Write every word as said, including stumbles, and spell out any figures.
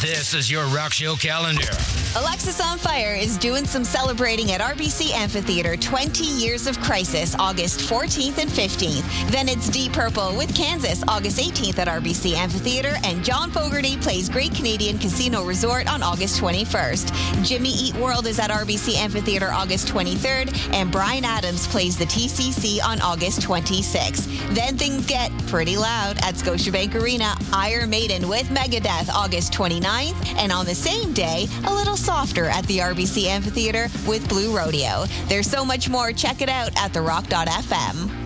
This is your rock show calendar. Alexis on Fire is doing some celebrating at R B C Amphitheatre. twenty Years of Crisis, August fourteenth and fifteenth. Then it's Deep Purple with Kansas, August eighteenth at R B C Amphitheatre. And John Fogerty plays Great Canadian Casino Resort on August twenty-first. Jimmy Eat World is at R B C Amphitheatre August twenty-third. And Bryan Adams plays the T C C on August twenty-sixth. Then things get pretty loud at Scotiabank Arena. Iron Maiden with Megadeth, August twenty-ninth. And on the same day, a little softer at the R B C Amphitheatre with Blue Rodeo. There's so much more. Check it out at the rock dot f m.